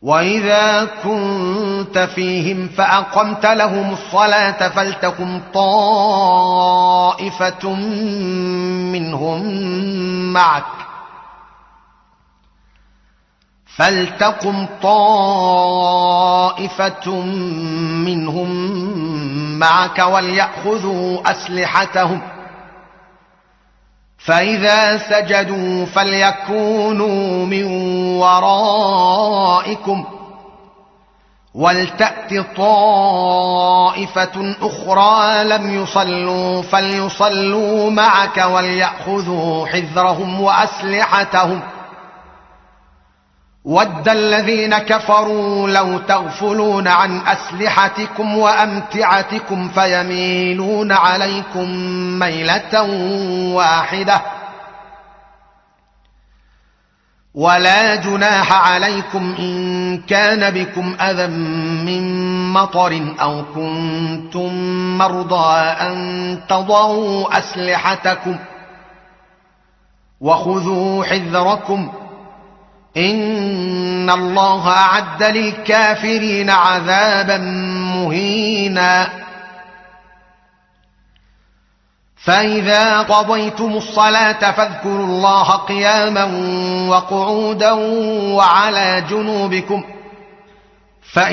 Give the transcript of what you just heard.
وإذا كنت فيهم فأقمت لهم الصلاة فلتقم طائفة منهم معك وليأخذوا أسلحتهم، فإذا سجدوا فليكونوا من ورائكم ولتأت طائفة أخرى لم يصلوا فليصلوا معك وليأخذوا حذرهم وأسلحتهم. ود الذين كفروا لو تغفلون عن أسلحتكم وأمتعتكم فيميلون عليكم ميلة واحدة، ولا جناح عليكم إن كان بكم أذى من مطر أو كنتم مرضى أن تضعوا أسلحتكم وخذوا حذركم، إن الله أعد للكافرين عذابا مهينا. فإذا قضيتم الصلاة فاذكروا الله قياما وقعودا وعلى جنوبكم،